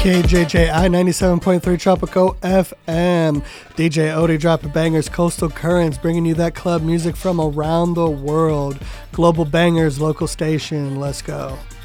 KJJI 97.3 Tropico FM. DJ Odie dropping bangers, Coastal Currents, bringing you that club music from around the world. Global Bangers, local station. Let's go.